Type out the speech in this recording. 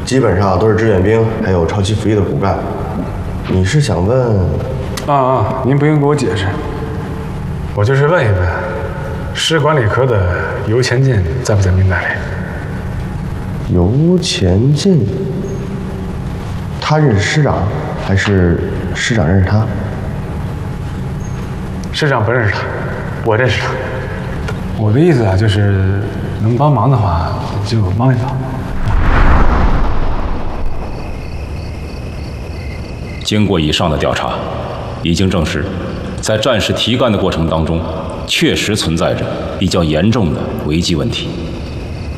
基本上都是志愿兵，还有长期服役的骨干。你是想问？ 您不用给我解释，我就是问一问，市管理科的尤前进在不在名单里？ 尤前进，他认识师长，还是师长认识他？ 师长不认识他，我认识他。我的意思啊，就是能帮忙的话就帮一帮。 经过以上的调查，已经证实，在战士提干的过程当中，确实存在着比较严重的违纪问题。